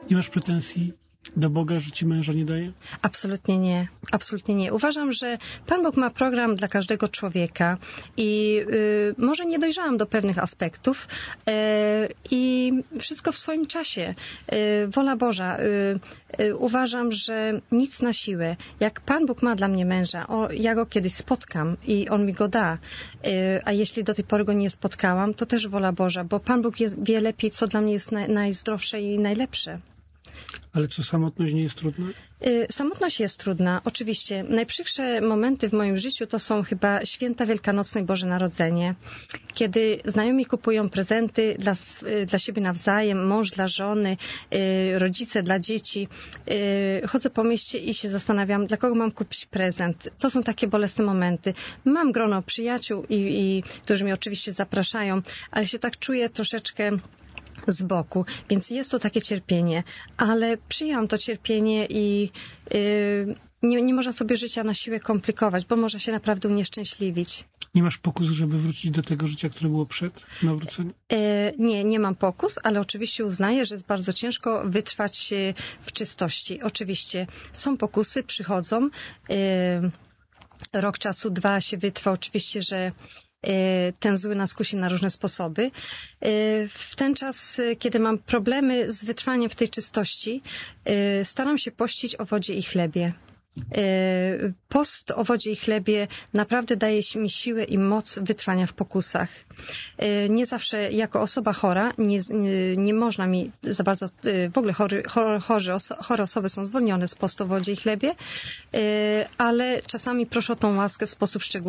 Nie masz pretensji do Boga, że ci męża nie daje? Absolutnie nie. Absolutnie nie. Uważam, że Pan Bóg ma program dla każdego człowieka i może nie dojrzałam do pewnych aspektów i wszystko w swoim czasie. Wola Boża. Uważam, że nic na siłę. Jak Pan Bóg ma dla mnie męża, ja go kiedyś spotkam i on mi go da. A jeśli do tej pory go nie spotkałam, to też wola Boża, bo Pan Bóg wie lepiej, co dla mnie jest najzdrowsze i najlepsze. Ale czy samotność nie jest trudna? Samotność jest trudna, oczywiście. Najprzykrze momenty w moim życiu to są chyba święta wielkanocne i Boże Narodzenie, kiedy znajomi kupują prezenty dla siebie nawzajem, mąż dla żony, rodzice dla dzieci. Chodzę po mieście i się zastanawiam, dla kogo mam kupić prezent. To są takie bolesne momenty. Mam grono przyjaciół, którzy mnie oczywiście zapraszają, ale się tak czuję troszeczkę z boku, więc jest to takie cierpienie, ale przyjęłam to cierpienie i nie można sobie życia na siłę komplikować, bo można się naprawdę unieszczęśliwić. Nie masz pokusu, żeby wrócić do tego życia, które było przed nawróceniem? Nie mam pokus, ale oczywiście uznaję, że jest bardzo ciężko wytrwać w czystości. Oczywiście są pokusy, przychodzą. Rok czasu, 2 się wytrwa. Oczywiście, że ten zły nas kusi na różne sposoby. W ten czas, kiedy mam problemy z wytrwaniem w tej czystości, staram się pościć o wodzie i chlebie. Post o wodzie i chlebie naprawdę daje mi siłę i moc wytrwania w pokusach. Nie zawsze jako osoba chora nie można mi za bardzo, w ogóle chore osoby są zwolnione z postu o wodzie i chlebie, ale czasami proszę o tą łaskę w sposób szczególny.